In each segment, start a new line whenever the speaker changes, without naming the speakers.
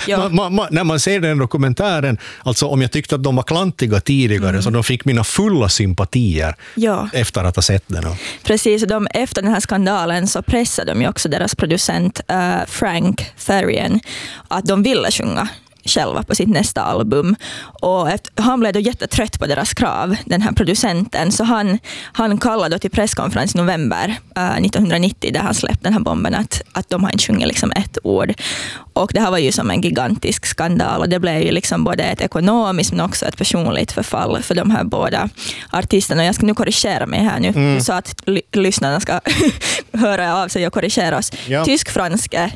När man ser den dokumentären, alltså om jag tyckte att de var klantiga tidigare, så de fick mina fulla sympatier efter att ha sett den.
Precis, och efter den här skandalen så pressade de ju också deras producent Frank Farian att de ville sjunga själva på sitt nästa album, och han blev då jättetrött på deras krav, den här producenten, så han kallade då till presskonferens i november 1990 där han släppte den här bomben att de har inte sjungit liksom ett ord, och det här var ju som en gigantisk skandal, och det blev ju liksom både ett ekonomiskt men också ett personligt förfall för de här båda artisterna. Och jag ska nu korrigera mig här nu, så att lyssnarna ska höra av sig och korrigera oss. Tysk-franska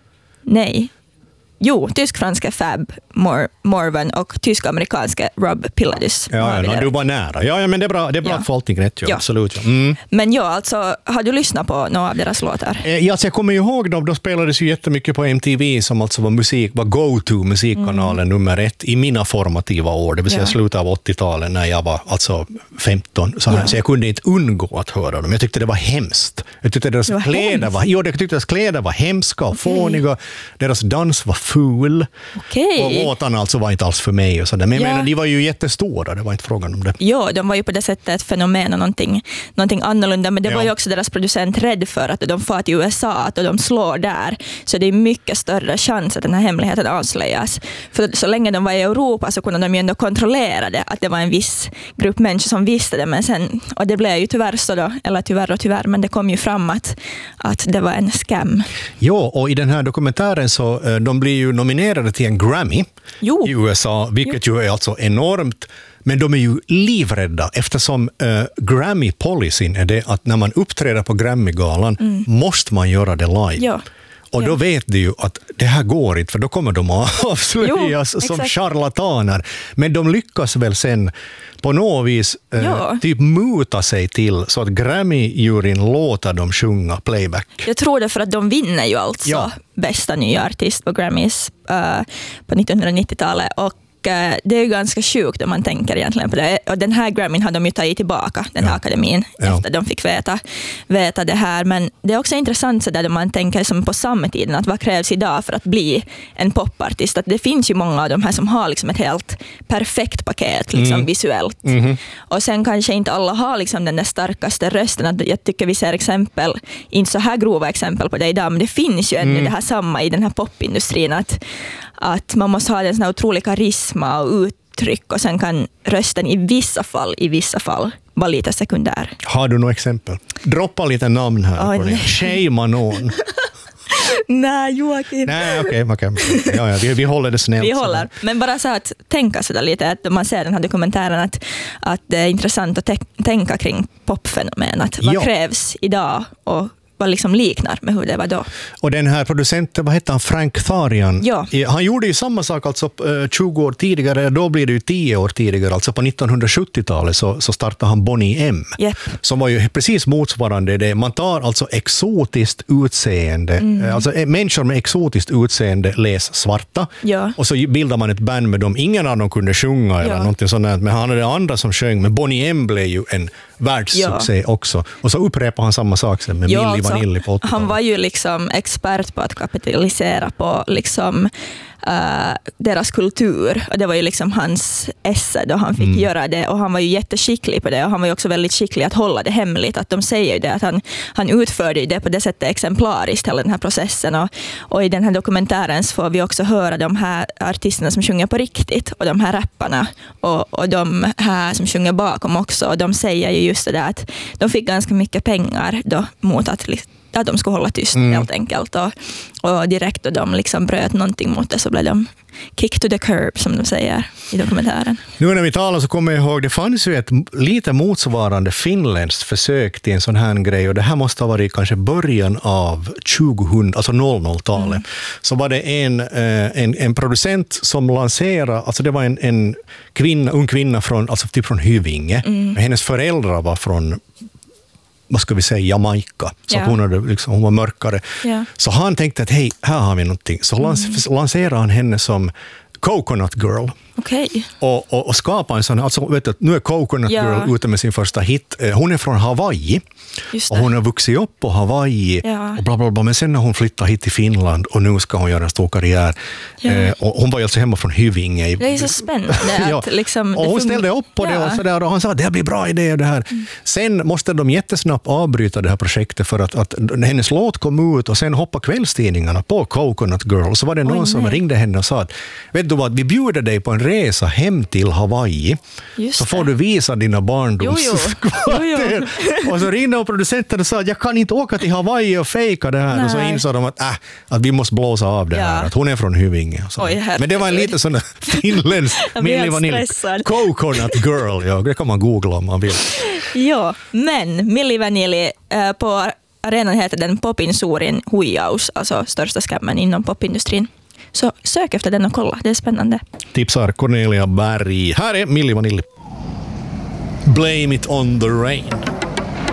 Fab Morvan och tysk-amerikanska Rob Pilatus.
Du var nära. Ja, men det är bra att få allting rätt. Absolut.
Men alltså, har du lyssnat på några av deras låtar?
Jag kommer ju ihåg dem. De spelades ju jättemycket på MTV som alltså var go-to musikkanalen nummer 1 i mina formativa år. Det vill säga slutet av 80-talet när jag var alltså 15. Så jag kunde inte undgå att höra dem. Jag tyckte det var hemskt. Jag tyckte deras kläder var hemska och fåniga. Deras dans var ful. Och låtarna alltså var inte alls för mig. Och sådär. Men jag menar, de var ju jättestora, det var inte frågan om det.
Ja, de var ju på det sättet ett fenomen och någonting annorlunda. Men det var ju också deras producent rädd för att de far till USA, att de slår där. Så det är mycket större chans att den här hemligheten avslöjas. För så länge de var i Europa så kunde de ju ändå kontrollera det, att det var en viss grupp människor som visste det. Men sen, och det blev ju tyvärr så då, eller tyvärr, men det kom ju fram att det var en scam.
Ja, och i den här dokumentären så de blir ju nominerade till en Grammy i USA, vilket ju är alltså enormt. Men de är ju livrädda eftersom Grammy-policyn är det att när man uppträder på Grammy-galan måste man göra det live. Ja. Och då vet du ju att det här går inte, för då kommer de att avslöjas som charlataner. Men de lyckas väl sen på något vis typ muta sig till så att Grammy-juryn låter dem sjunga playback.
Jag tror det, för att de vinner ju alltså bästa nya artist på Grammys på 1990-talet, och det är ju ganska sjukt om man tänker egentligen på det. Och den här Grammyn har de ju tagit tillbaka, den här akademin, efter de fick veta det här. Men det är också intressant så där man tänker som på samtiden, att vad krävs idag för att bli en popartist? Att det finns ju många av de här som har liksom ett helt perfekt paket liksom visuellt. Och sen kanske inte alla har liksom den där starkaste rösten. Att jag tycker vi ser exempel, inte så här grova exempel på det idag, men det finns ju ännu det här samma i den här popindustrin, att man måste ha en sån här otrolig karisma och uttryck, och sen kan rösten i vissa fall vara lite sekundär.
Har du några exempel? Droppa lite namn här på det. Shame någon.
Nej, Joakim.
Nej, okej. Ja, vi håller det snällt.
Vi håller. Men bara så att tänka så där lite, att man ser den här dokumentären, att det är intressant att tänka kring popfenomenet. Vad krävs idag och vad liksom liknar med hur det var då. Och
den här producenten, vad heter han? Frank Farian. Ja. Han gjorde ju samma sak alltså 20 år tidigare, då blir det ju 10 år tidigare, alltså på 1970-talet så startade han Bonnie M. Yep. Som var ju precis motsvarande det. Man tar alltså exotiskt utseende, alltså människor med exotiskt utseende läs svarta, och så bildar man ett band med dem. Ingen av dem kunde sjunga eller någonting sånt, men han hade andra som sjöng, men Bonnie M blev ju en världssuccé också. Och så upprepar han samma sak med Milli Vanilli på 80-talet.
Han var ju liksom expert på att kapitalisera på liksom deras kultur, och det var ju liksom hans esse då han fick göra det, och han var ju jätteskicklig på det, och han var ju också väldigt skicklig att hålla det hemligt, att de säger ju det, att han utförde det på det sättet exemplariskt, hela den här processen, och i den här dokumentären så får vi också höra de här artisterna som sjunger på riktigt, och de här rapparna och de här som sjunger bakom också, och de säger ju just det där att de fick ganska mycket pengar då mot att de skulle hålla tyst helt enkelt, och direkt då de liksom bröt någonting mot det så blev de kick to the curb, som de säger i dokumentären.
Nu när vi talar så kommer jag ihåg, det fanns ju ett lite motsvarande finländskt försök till en sån här grej, och det här måste ha varit kanske början av 00-talet. Så var det en producent som lanserade, alltså det var en ung kvinna från, alltså typ från Hyvinge. Hennes föräldrar var från, vad ska vi säga, Jamaica. Så hon var mörkare. Så han tänkte att hej, här har vi någonting. Så lanserade han henne som Coconut Girl.
Okej.
Och skapa en sån, alltså vet du, nu är Coconut Girl ute med sin första hit. Hon är från Hawaii. Och hon har vuxit upp på Hawaii och bla bla bla, men sen när hon flyttade hit till Finland och nu ska hon göra en stor karriär. Och hon var alltså hemma från Hyvinge.
Det är så spännande att liksom,
och hon ställde upp på det och sådär, och han sa att det blir bra idé och det här. Sen måste de jättesnabbt avbryta det här projektet för att hennes låt kom ut och sen hoppade kvällstidningarna på Coconut Girl. Så var det någon som ringde henne och sa att vet du vad, vi bjuder dig på en resa hem till Hawaii. Så får du visa dina barndomskvarter. Och så ringde producenten och sa att jag kan inte åka till Hawaii och fejka det här. Nej. Och så insåg de att vi måste blåsa av det här. Att hon är från Hyvinge. Men det var en liten sån där finländsk Milli Vanilli Coconut Girl. Ja, det kan man googla om man vill.
Ja, men Milli Vanilli på arenan heter den Popinsuurin huijaus, alltså största skammen inom popindustrin. Så sök efter den och kolla, det är spännande.
Tipsar Cornelia Berg. Här är Milli Vanilli. Blame it on the rain.